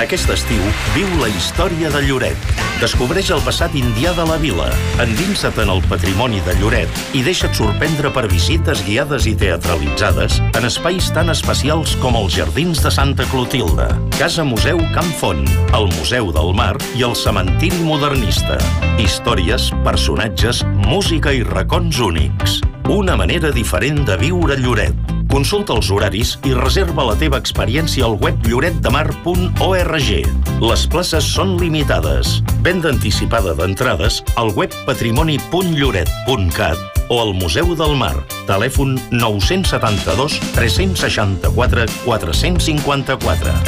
Aquest estiu, viu la història de Lloret. Descobreix el passat indià de la vila, endinsa't en el patrimoni de Lloret i deixa't sorprendre per visites guiades i teatralitzades en espais tan especials com els Jardins de Santa Clotilde, Casa Museu Camp Font, el Museu del Mar i el Cementiri Modernista. Històries, personatges, música i racons únics. Una manera diferent de viure Lloret. Consulta els horaris i reserva la teva experiència al web lloretdemar.org. Les places són limitades. Venda anticipada d'entrades al web patrimoni.lloret.cat o al Museu del Mar. Telèfon 972 364 454.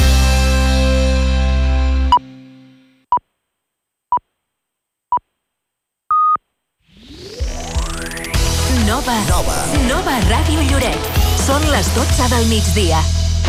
Nova Ràdio Lloret. Són les 12 del migdia.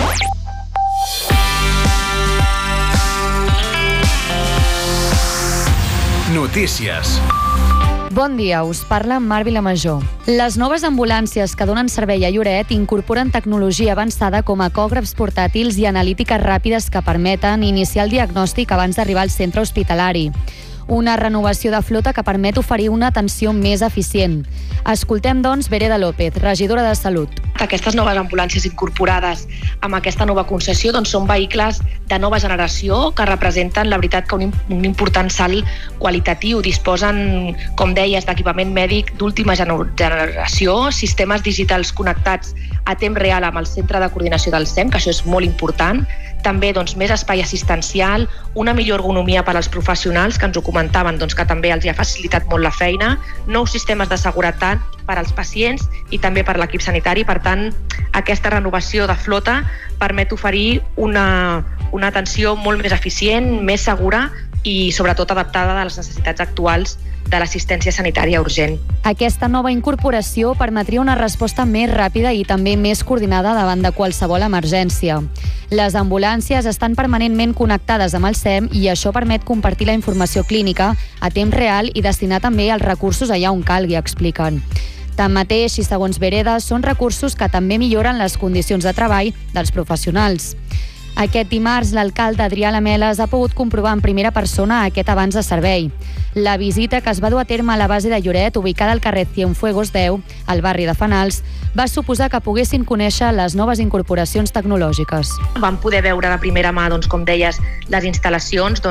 Notícies. Bon dia, us parla Mar Vilamajor. Les noves ambulàncies que donen servei a Lloret incorporen tecnologia avançada com ecògrafs portàtils i analítiques ràpides que permeten iniciar el diagnòstic abans d'arribar al centre hospitalari. Una renovació de flota que permet oferir una atenció més eficient. Escoltem, doncs, Vereda López, regidora de Salut. Aquestes noves ambulàncies incorporades amb aquesta nova concessió són vehicles de nova generació que representen, la veritat, que un important salt qualitatiu. Disposen, com deies, d'equipament mèdic d'última generació, sistemes digitals connectats a temps real amb el Centre de Coordinació del SEM, que això és molt important. També més espai assistencial, una millor ergonomia per als professionals, que ens ho comentaven, que també els ha facilitat molt la feina, nous sistemes de seguretat per als pacients i també per l'equip sanitari. Per tant, aquesta renovació de flota permet oferir una atenció molt més eficient, més segura i sobretot adaptada a les necessitats actuals de l'assistència sanitària urgent. Aquesta nova incorporació permetria una resposta més ràpida i també més coordinada davant de qualsevol emergència. Les ambulàncies estan permanentment connectades amb el SEM i això permet compartir la informació clínica a temps real i destinar també els recursos allà on calgui, expliquen. Tanmateix, i segons Vereda, són recursos que també milloren les condicions de treball dels professionals. Aquest dimarts, l'alcalde Adrià Lameles ha pogut comprovar en primera persona aquest avanç de servei. La visita que es va dur a terme a la base de Lloret, ubicada al carrer Cienfuegos 10, al barri de Fanals, va suposar que poguessin conèixer les noves incorporacions tecnològiques. Vam poder veure de primera mà, com deies, les instal·lacions,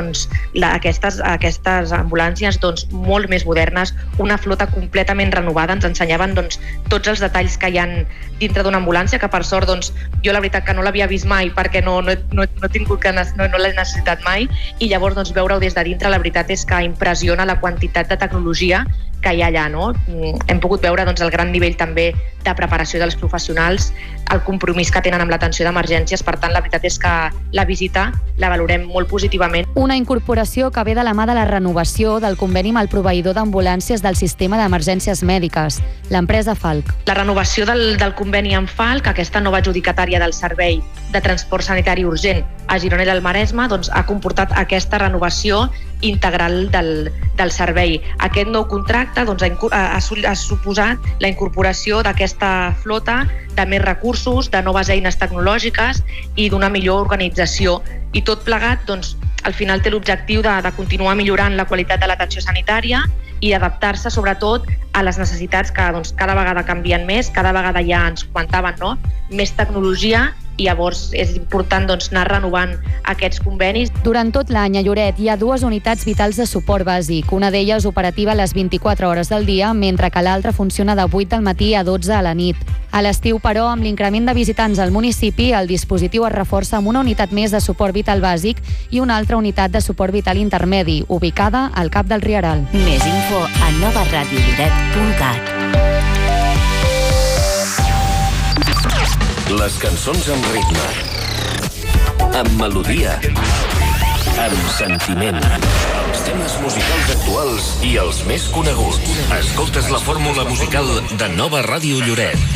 aquestes ambulàncies molt més modernes, una flota completament renovada. Ens ensenyaven tots els detalls que hi ha dintre d'una ambulància, que per sort jo la veritat que no l'havia vist mai perquè no he tingut no l'he necessitat mai, i llavors veure-ho des de dintre, la veritat és que impressiona la quantitat de tecnologia que hi ha allà. Hem pogut veure el gran nivell també de preparació dels professionals, el compromís que tenen amb l'atenció d'emergències. Per tant, la veritat és que la visita la valorem molt positivament. Una incorporació que ve de la mà de la renovació del conveni amb el proveïdor d'ambulàncies del sistema d'emergències mèdiques, l'empresa Falc. La renovació del conveni amb Falc, aquesta nova adjudicatària del servei de transport sanitari urgent a Girona i al Maresme, ha comportat aquesta renovació integral del servei. Aquest nou contracte ha suposat la incorporació d'aquesta flota de més recursos, de noves eines tecnològiques i d'una millor organització. I tot plegat, al final té l'objectiu de continuar millorant la qualitat de l'atenció sanitària i adaptar-se sobretot a les necessitats que cada vegada canvien més, cada vegada ja ens comentaven, més tecnologia, i llavors és important anar renovant aquests convenis. Durant tot l'any a Lloret hi ha 2 unitats vitals de suport bàsic, una d'elles operativa a les 24 hores del dia, mentre que l'altra funciona de 8 del matí a 12 a la nit. A l'estiu, però, amb l'increment de visitants al municipi, el dispositiu es reforça amb una unitat més de suport vital bàsic i una altra unitat de suport vital intermedi, ubicada al Cap del Rieral. Més info a novaradiolloret.cat. Les cançons amb ritme, amb melodia, amb sentiment. Els temes musicals actuals i els més coneguts. Escoltes la fórmula musical de Nova Ràdio Lloret.